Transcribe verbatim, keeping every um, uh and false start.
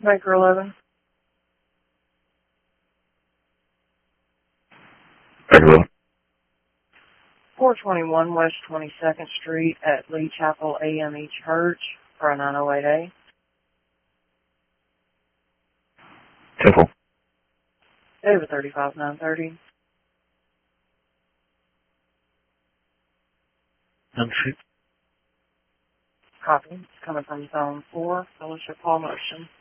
Baker eleven. Baker eleven. four twenty-one West twenty-second Street at Lee Chapel A M E Church for a nine oh eight A. Temple. David thirty-five nine thirty. Membership. Copy. It's coming from Zone four, Fellowship Hall Motion.